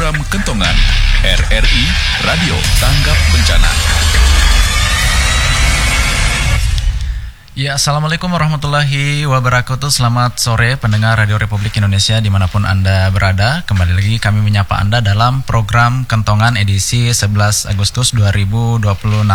Program Kentongan RRI Radio Tanggap Bencana. Ya, Assalamualaikum warahmatullahi wabarakatuh. Selamat sore pendengar Radio Republik Indonesia dimanapun Anda berada. Kembali lagi kami menyapa Anda dalam program Kentongan edisi 11 Agustus 2026.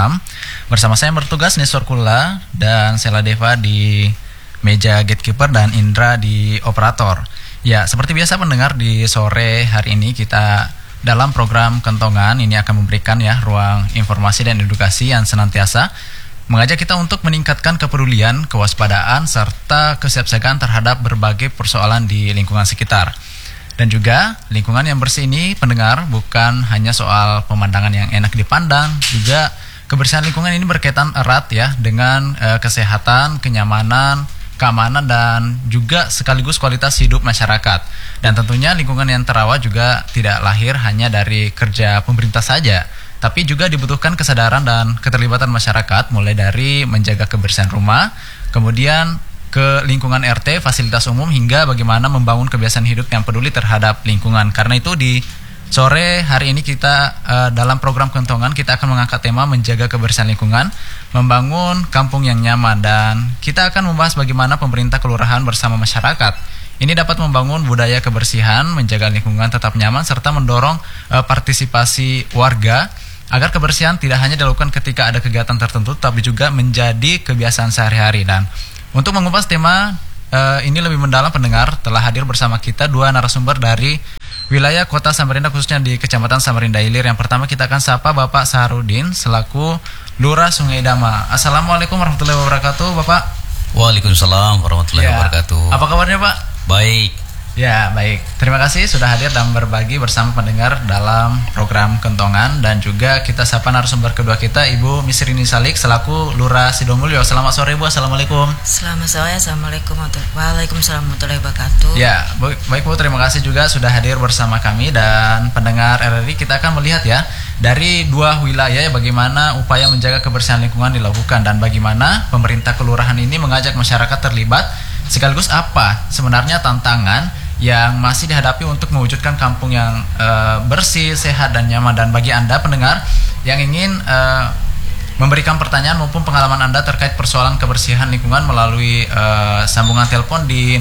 Bersama saya bertugas Nisor Kula dan Sela Deva di meja gatekeeper dan Indra di operator. Ya, seperti biasa pendengar, di sore hari ini kita dalam program Kentongan ini akan memberikan ruang informasi dan edukasi yang senantiasa mengajak kita untuk meningkatkan kepedulian, kewaspadaan, serta kesiapsiagaan terhadap berbagai persoalan di lingkungan sekitar. Dan juga lingkungan yang bersih ini, pendengar, bukan hanya soal pemandangan yang enak dipandang, juga kebersihan lingkungan ini berkaitan erat dengan kesehatan, kenyamanan, keamanan, dan juga sekaligus kualitas hidup masyarakat. Dan tentunya lingkungan yang terawat juga tidak lahir hanya dari kerja pemerintah saja, tapi juga dibutuhkan kesadaran dan keterlibatan masyarakat, mulai dari menjaga kebersihan rumah, kemudian ke lingkungan RT, fasilitas umum, hingga bagaimana membangun kebiasaan hidup yang peduli terhadap lingkungan. Karena itu di sore hari ini kita dalam program Kentongan kita akan mengangkat tema menjaga kebersihan lingkungan, membangun kampung yang nyaman, dan kita akan membahas bagaimana pemerintah kelurahan bersama masyarakat ini dapat membangun budaya kebersihan, menjaga lingkungan tetap nyaman, serta mendorong partisipasi warga agar kebersihan tidak hanya dilakukan ketika ada kegiatan tertentu, tapi juga menjadi kebiasaan sehari-hari. Dan untuk mengupas tema ini lebih mendalam, pendengar, telah hadir bersama kita dua narasumber dari wilayah Kota Samarinda, khususnya di Kecamatan Samarinda Ilir. Yang pertama kita akan sapa Bapak Saharudin selaku Lurah Sungai Dama. Assalamualaikum warahmatullahi wabarakatuh, Bapak. Waalaikumsalam warahmatullahi wabarakatuh. Apa kabarnya, Pak? Baik. Ya, baik. Terima kasih sudah hadir dan berbagi bersama pendengar dalam program Kentongan. Dan juga kita sapa narasumber kedua kita, Ibu Misrini Salik selaku Lurah Sidomulyo. Selamat sore, Bu. Assalamualaikum. Selamat sore. Assalamualaikum. Waalaikumsalam warahmatullahi wabarakatuh. Ya, baik Bu. Terima kasih juga sudah hadir bersama kami dan pendengar RRI. Kita akan melihat dari dua wilayah bagaimana upaya menjaga kebersihan lingkungan dilakukan dan bagaimana pemerintah kelurahan ini mengajak masyarakat terlibat, sekaligus apa sebenarnya tantangan yang masih dihadapi untuk mewujudkan kampung yang bersih, sehat, dan nyaman. Dan bagi Anda pendengar yang ingin memberikan pertanyaan maupun pengalaman Anda terkait persoalan kebersihan lingkungan melalui sambungan telepon di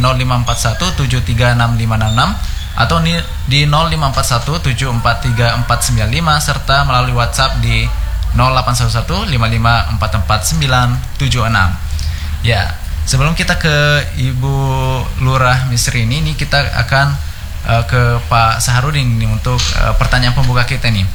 0541736566 atau di 0541743495 serta melalui WhatsApp di 081155444976. Ya. Sebelum kita ke Ibu Lurah Misrini, ini kita akan ke Pak Saharudin nih untuk pertanyaan pembuka kita nih.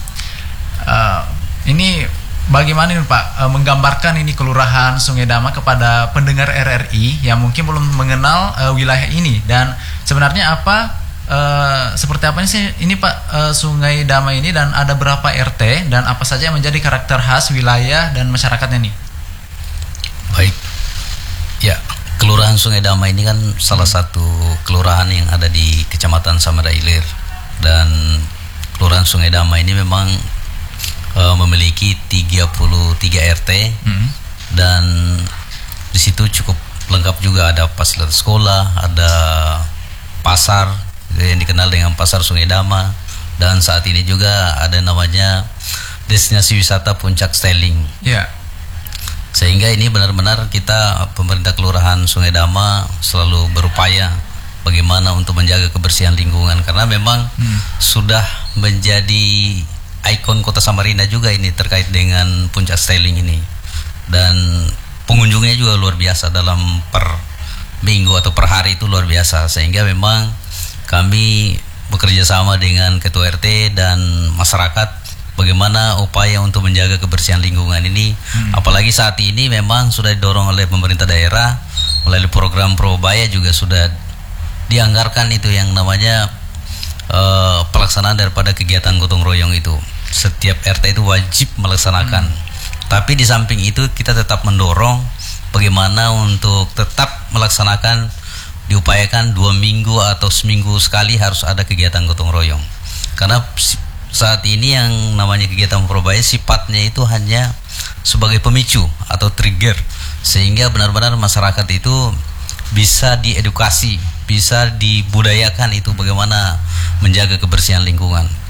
Ini bagaimana nih Pak menggambarkan ini Kelurahan Sungai Dama kepada pendengar RRI yang mungkin belum mengenal wilayah ini, dan sebenarnya seperti apa sih ini Pak Sungai Dama ini, dan ada berapa RT dan apa saja yang menjadi karakter khas wilayah dan masyarakatnya nih? Baik. Ya, Kelurahan Sungai Dama ini kan salah satu kelurahan yang ada di Kecamatan Samarinda Ilir, dan Kelurahan Sungai Dama ini memang memiliki 33 RT dan di situ cukup lengkap juga, ada fasilitas sekolah, ada pasar yang dikenal dengan Pasar Sungai Dama, dan saat ini juga ada namanya destinasi wisata Puncak Styling. Ya. Sehingga ini benar-benar kita pemerintah Kelurahan Sungai Dama selalu berupaya bagaimana untuk menjaga kebersihan lingkungan, karena memang sudah menjadi ikon Kota Samarinda juga ini terkait dengan Puncak Styling ini, dan pengunjungnya juga luar biasa dalam per minggu atau per hari itu luar biasa. Sehingga memang kami bekerja sama dengan Ketua RT dan masyarakat bagaimana upaya untuk menjaga kebersihan lingkungan ini. Apalagi saat ini memang sudah didorong oleh pemerintah daerah melalui program Probaya, juga sudah dianggarkan itu yang namanya pelaksanaan daripada kegiatan gotong royong itu. Setiap RT itu wajib melaksanakan. Tapi di samping itu kita tetap mendorong bagaimana untuk tetap melaksanakan, diupayakan 2 minggu atau seminggu sekali harus ada kegiatan gotong royong. Karena saat ini yang namanya kegiatan Probaya sifatnya itu hanya sebagai pemicu atau trigger, sehingga benar-benar masyarakat itu bisa diedukasi, bisa dibudayakan itu bagaimana menjaga kebersihan lingkungan.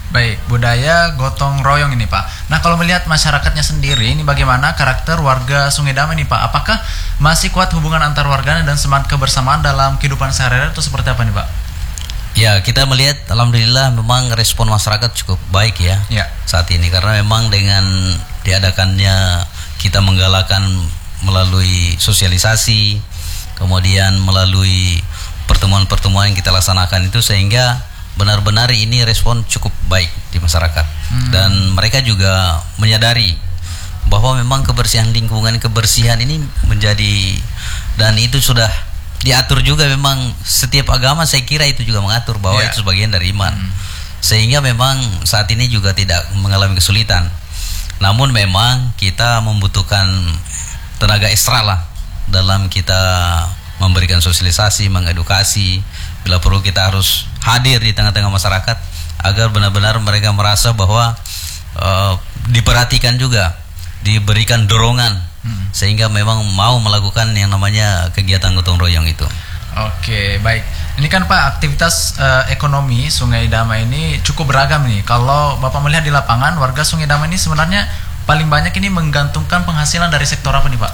Baik, budaya gotong royong ini Pak. Nah kalau melihat masyarakatnya sendiri, ini bagaimana karakter warga Sungai Damai ini Pak? Apakah masih kuat hubungan antar warganya dan semangat kebersamaan dalam kehidupan sehari-hari atau seperti apa nih Pak? Ya, kita melihat alhamdulillah memang respon masyarakat cukup baik ya, saat ini. Karena memang dengan diadakannya kita menggalakkan melalui sosialisasi, kemudian melalui pertemuan-pertemuan yang kita laksanakan itu, sehingga benar-benar ini respon cukup baik di masyarakat. Dan mereka juga menyadari bahwa memang kebersihan lingkungan, kebersihan ini menjadi, dan itu sudah diatur juga, memang setiap agama saya kira itu juga mengatur bahwa itu sebagian dari iman. Sehingga memang saat ini juga tidak mengalami kesulitan. Namun memang kita membutuhkan tenaga ekstra lah dalam kita memberikan sosialisasi, mengedukasi. Bila perlu kita harus hadir di tengah-tengah masyarakat agar benar-benar mereka merasa bahwa diperhatikan juga, diberikan dorongan, sehingga memang mau melakukan yang namanya kegiatan gotong royong itu. Oke, baik. Ini kan Pak, aktivitas ekonomi Sungai Damai ini cukup beragam nih. Kalau Bapak melihat di lapangan, warga Sungai Damai ini sebenarnya paling banyak ini menggantungkan penghasilan dari sektor apa nih Pak?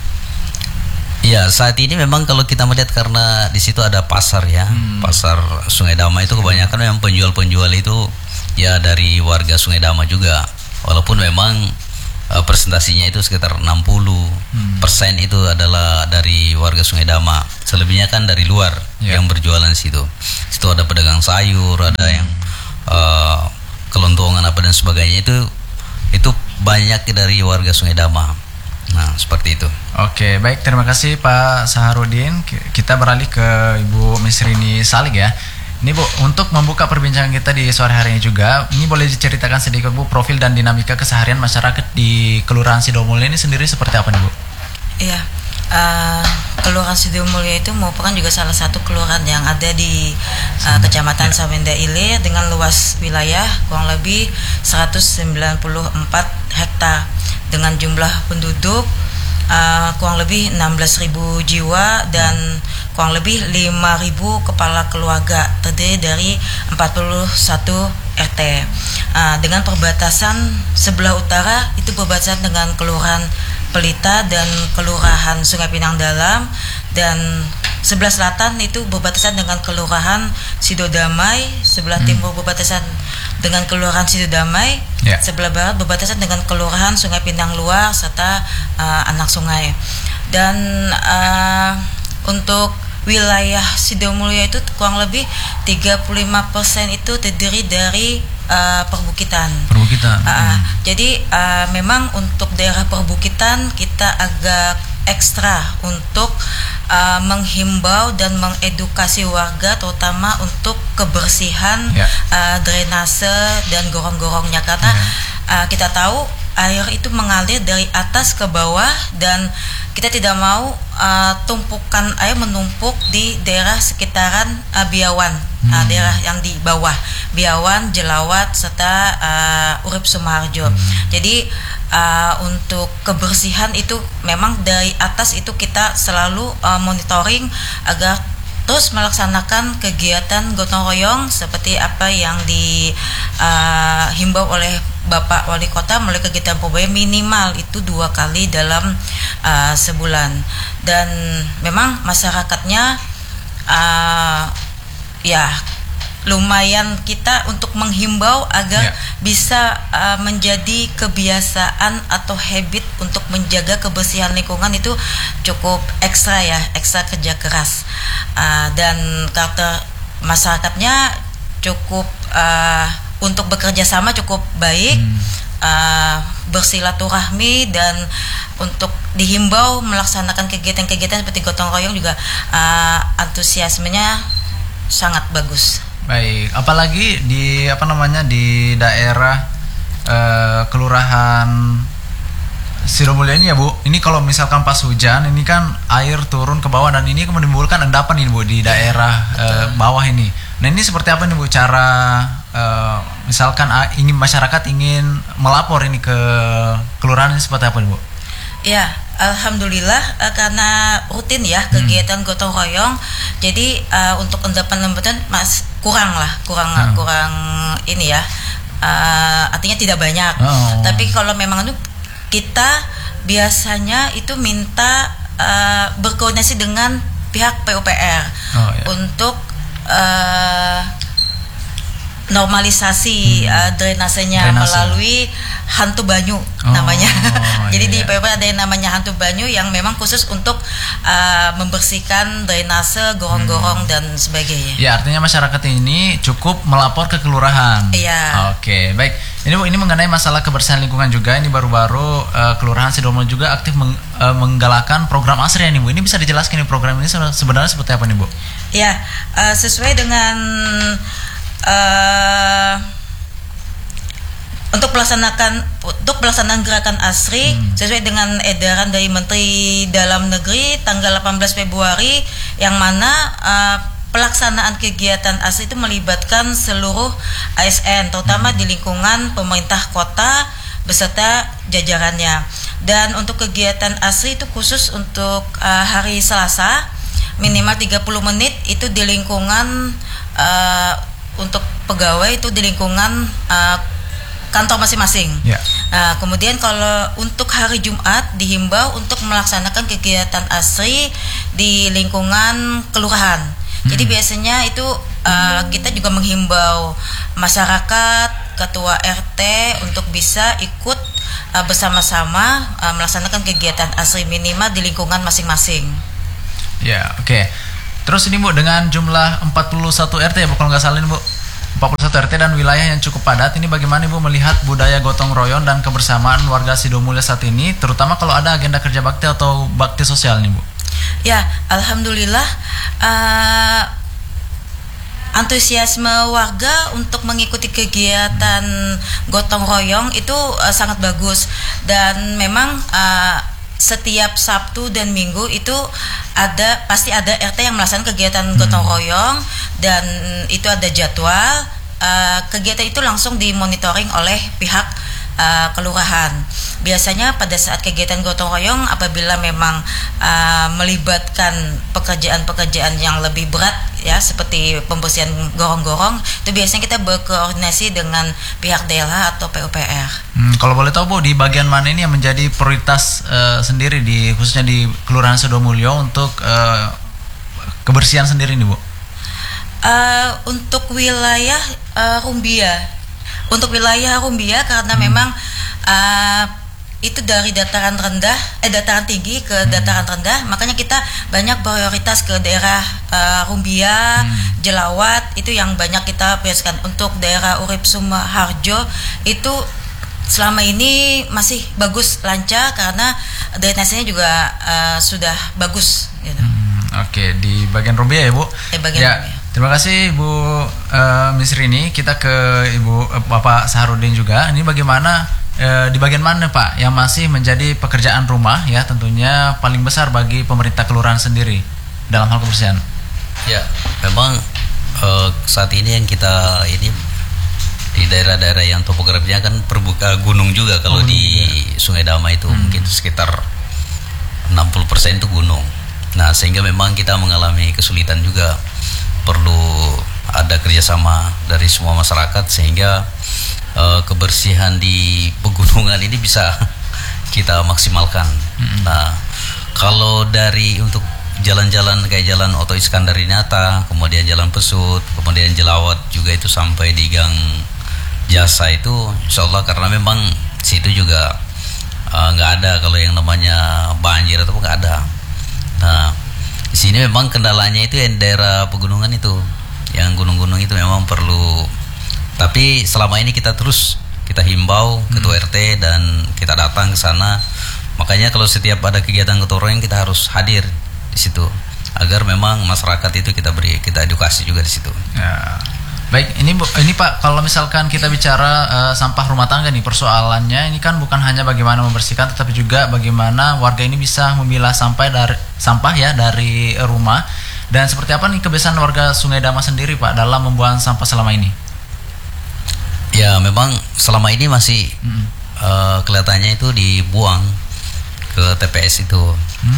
Ya, saat ini memang kalau kita melihat, karena di situ ada pasar ya, pasar Sungai Damai itu kebanyakan memang penjual-penjual itu ya dari warga Sungai Damai juga. Walaupun memang presentasinya itu sekitar 60% itu adalah dari warga Sungai Damai. Selebihnya kan dari luar yang berjualan situ. Situ ada pedagang sayur, ada yang kelontongan apa dan sebagainya, itu banyak dari warga Sungai Damai. Nah, seperti itu. Oke, baik, terima kasih Pak Saharudin. Kita beralih ke Ibu Misrini Salik ya. Ini Bu, untuk membuka perbincangan kita di sore hari ini juga, ini boleh diceritakan sedikit Bu, profil dan dinamika keseharian masyarakat di Kelurahan Sidomulyo ini sendiri seperti apa nih Bu? Iya, Kelurahan Sidomulyo itu merupakan juga salah satu kelurahan yang ada di Kecamatan Samarinda Ilir dengan luas wilayah kurang lebih 194 hektar dengan jumlah penduduk kurang lebih 16.000 jiwa dan kurang lebih 5.000 kepala keluarga, terdiri dari 41 RT. Dengan perbatasan sebelah utara itu berbatasan dengan Kelurahan Pelita dan Kelurahan Sungai Pinang Dalam, dan sebelah selatan itu berbatasan dengan Kelurahan Sidodamai, sebelah timur berbatasan dengan Kelurahan Sidodamai, sebelah barat berbatasan dengan Kelurahan Sungai Pinang Luar serta Anak Sungai. Dan untuk wilayah Sidomulyo itu kurang lebih 35% itu terdiri dari perbukitan. Jadi memang untuk daerah perbukitan kita agak ekstra untuk menghimbau dan mengedukasi warga, terutama untuk kebersihan drainase dan gorong-gorongnya, karena kita tahu air itu mengalir dari atas ke bawah dan kita tidak mau tumpukan air menumpuk di daerah sekitaran Biawan, daerah yang di bawah Biawan, Jelawat serta Urip Sumarjo. Jadi untuk kebersihan itu memang dari atas itu kita selalu monitoring agar terus melaksanakan kegiatan gotong royong seperti apa yang dihimbau oleh Bapak Wali Kota melalui kegiatan Pobaya, minimal itu 2 kali dalam sebulan. Dan memang masyarakatnya lumayan kita untuk menghimbau agar bisa menjadi kebiasaan atau habit untuk menjaga kebersihan lingkungan itu cukup ekstra ya, ekstra kerja keras. Dan karakter masyarakatnya cukup untuk bekerja sama cukup baik, bersilaturahmi, dan untuk dihimbau melaksanakan kegiatan-kegiatan seperti gotong royong juga antusiasmenya sangat bagus. Baik, apalagi di di daerah Kelurahan Sidomulyo ini ya Bu. Ini kalau misalkan pas hujan, ini kan air turun ke bawah dan ini menimbulkan endapan ini Bu di daerah bawah ini. Nah ini seperti apa nih Bu cara misalkan ingin masyarakat ingin melapor ini ke kelurahan ini seperti apa nih Bu? Ya, alhamdulillah karena rutin ya kegiatan gotong royong. Jadi untuk endapan kurang ini ya. artinya tidak banyak. Tapi kalau memang kita biasanya itu minta berkoordinasi dengan pihak PUPR untuk normalisasi drainasenya melalui hantu banyu namanya. Jadi di PUPR ada yang namanya hantu banyu yang memang khusus untuk membersihkan drainase, gorong-gorong dan sebagainya. Ya, artinya masyarakat ini cukup melapor ke kelurahan. Iya. Oke, baik. Ini mengenai masalah kebersihan lingkungan juga. Ini baru-baru Kelurahan Sidomulyo juga aktif menggalakkan program ASRI nih Bu. Ini bisa dijelaskan nih program ini sebenarnya seperti apa nih Bu? Ya, sesuai dengan untuk pelaksanaan gerakan ASRI sesuai dengan edaran dari Menteri Dalam Negeri tanggal 18 Februari yang mana pelaksanaan kegiatan ASRI itu melibatkan seluruh ASN terutama di lingkungan pemerintah kota beserta jajarannya. Dan untuk kegiatan ASRI itu khusus untuk hari Selasa minimal 30 menit itu di lingkungan untuk pegawai itu di lingkungan kantor masing-masing. Kemudian kalau untuk hari Jumat dihimbau untuk melaksanakan kegiatan ASRI di lingkungan kelurahan. Jadi biasanya itu kita juga menghimbau masyarakat, ketua RT untuk bisa ikut bersama-sama melaksanakan kegiatan ASRI minimal di lingkungan masing-masing. Ya, oke. Terus ini Bu, dengan jumlah 41 RT ya Bu, kalau nggak salah ini Bu, 41 RT dan wilayah yang cukup padat, ini bagaimana Ibu melihat budaya gotong royong dan kebersamaan warga Sidomulyo saat ini, terutama kalau ada agenda kerja bakti atau bakti sosial nih Bu? Ya, alhamdulillah antusiasme warga untuk mengikuti kegiatan gotong royong itu sangat bagus, dan memang setiap Sabtu dan Minggu itu pasti ada RT yang melaksanakan kegiatan gotong royong, dan itu ada jadwal. Kegiatan itu langsung dimonitoring oleh pihak kelurahan. Biasanya pada saat kegiatan gotong royong apabila memang melibatkan pekerjaan-pekerjaan yang lebih berat ya seperti pembersihan gorong-gorong, itu biasanya kita berkoordinasi dengan pihak daerah atau PUPR. Kalau boleh tahu Bu, di bagian mana ini yang menjadi prioritas sendiri khususnya di Kelurahan Sidomulyo untuk kebersihan sendiri nih Bu? Untuk wilayah Rumbia, karena memang itu dari dataran tinggi ke dataran rendah, makanya kita banyak prioritas ke daerah Rumbia, Jelawat, itu yang banyak kita prioritaskan. Untuk daerah Urip Sumaharjo itu selama ini masih bagus, lancar karena drainasenya juga sudah bagus gitu. Oke, di bagian Rumbia ya Bu? Rumbia. Terima kasih Ibu Miss Rini. Kita ke Bapak Saharudin juga. Ini bagaimana di bagian mana Pak yang masih menjadi pekerjaan rumah ya, tentunya paling besar bagi pemerintah kelurahan sendiri dalam hal kebersihan? Ya, memang saat ini yang kita ini di daerah-daerah yang topografinya kan perbuka gunung juga. Kalau di Sungai Dama itu mungkin sekitar 60% itu gunung. Nah, sehingga memang kita mengalami kesulitan juga. Perlu ada kerjasama dari semua masyarakat sehingga kebersihan di pegunungan ini bisa kita maksimalkan. Nah, kalau dari untuk jalan-jalan kayak jalan Oto Iskandarinata, kemudian jalan Pesut, kemudian Jelawat juga itu sampai di Gang Jasa itu, insya Allah karena memang situ juga nggak ada kalau yang namanya banjir atau nggak ada. Nah, di sini memang kendalanya itu yang daerah pegunungan itu, yang gunung-gunung itu memang perlu. Tapi selama ini kita himbau ketua RT dan kita datang ke sana. Makanya kalau setiap ada kegiatan gotong royong kita harus hadir di situ agar memang masyarakat itu kita edukasi juga di situ. Ya. Baik, ini Pak, kalau misalkan kita bicara sampah rumah tangga nih, persoalannya ini kan bukan hanya bagaimana membersihkan, tetapi juga bagaimana warga ini bisa memilah sampah dari rumah. Dan seperti apa nih kebiasaan warga Sungai Dama sendiri Pak dalam membuang sampah selama ini? Ya, memang selama ini masih kelihatannya itu dibuang ke TPS itu.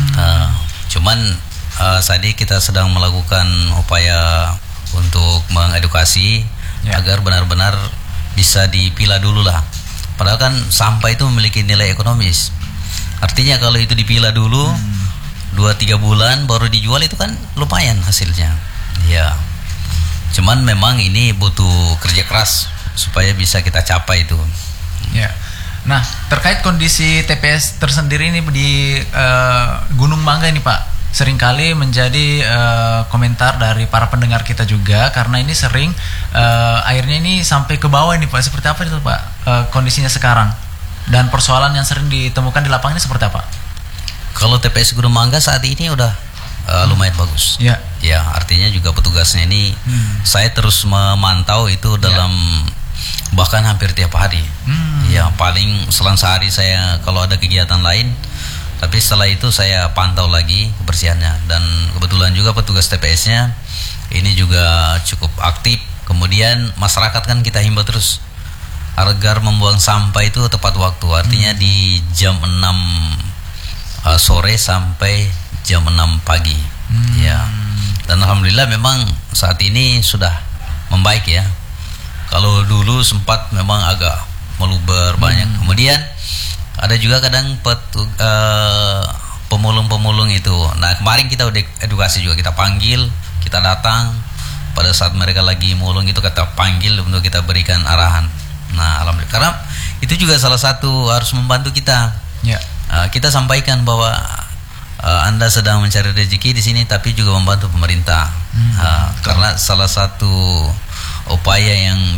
Cuman saat ini kita sedang melakukan upaya untuk mengedukasi agar benar-benar bisa dipilah dulu lah. Padahal kan sampah itu memiliki nilai ekonomis. Artinya kalau itu dipilah dulu 2-3 bulan baru dijual, itu kan lumayan hasilnya. Ya. Cuman memang ini butuh kerja keras supaya bisa kita capai itu. Ya. Nah, terkait kondisi TPS tersendiri ini di Gunung Mangga ini Pak, seringkali menjadi komentar dari para pendengar kita juga, karena ini sering airnya ini sampai ke bawah ini Pak. Seperti apa itu Pak kondisinya sekarang? Dan persoalan yang sering ditemukan di lapangan ini seperti apa? Kalau TPS Gunung Mangga saat ini udah lumayan bagus. Ya. Ya, artinya juga petugasnya ini saya terus memantau itu dalam bahkan hampir tiap hari. Ya, paling selang sehari saya kalau ada kegiatan lain, tapi setelah itu saya pantau lagi kebersihannya. Dan kebetulan juga petugas TPS-nya ini juga cukup aktif. Kemudian masyarakat kan kita himbau terus agar membuang sampah itu tepat waktu. Artinya di jam 6 sore sampai jam 6 pagi. Ya. Dan alhamdulillah memang saat ini sudah membaik ya. Kalau dulu sempat memang agak meluber banyak. Kemudian ada juga kadang pemulung-pemulung itu. Nah, kemarin kita udah edukasi juga, kita panggil, kita datang pada saat mereka lagi mulung itu, kita panggil untuk kita berikan arahan. Nah, alhamdulillah, karena itu juga salah satu harus membantu kita. Ya. Kita sampaikan bahwa Anda sedang mencari rezeki di sini, tapi juga membantu pemerintah. Karena salah satu upaya yang